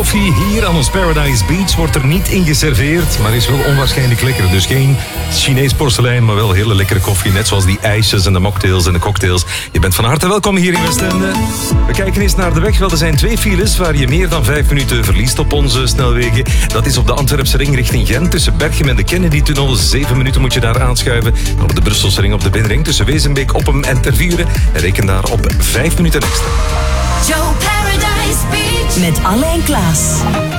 koffie hier aan ons Paradise Beach wordt er niet in geserveerd, maar is wel onwaarschijnlijk lekker. Dus geen Chinees porselein, maar wel hele lekkere koffie. Net zoals die ijsjes en de mocktails en de cocktails. Je bent van harte welkom hier in Westende. We kijken eens naar de weg. Wel, er zijn 2 files waar je meer dan 5 minuten verliest op onze snelwegen. Dat is op de Antwerpse ring richting Gent. Tussen Berchem en de Kennedy-tunnel. 7 minuten moet je daar aanschuiven. En op de Brusselse ring op de Binnenring tussen Wezenbeek, Oppem en Tervuren. En reken daar op 5 minuten extra. Joe Paradise Beach met Alain Klaas.